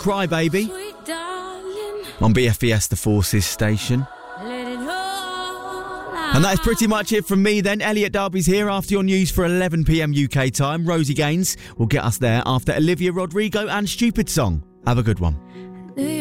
Cry Baby on BFBS The Forces station. And that is pretty much it from me then. Elliot Darby's here after your news for 11 p.m. UK time. Rosie Gaines will get us there after Olivia Rodrigo and Stupid Song. Have a good one.